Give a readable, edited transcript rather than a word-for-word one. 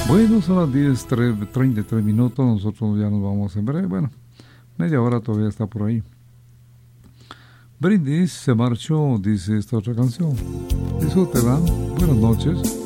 Bueno, son las 10:33 minutos, nosotros ya nos vamos en breve, bueno, media hora todavía está por ahí. Brindis se marchó, dice esta otra canción. Disfrútela, buenas noches.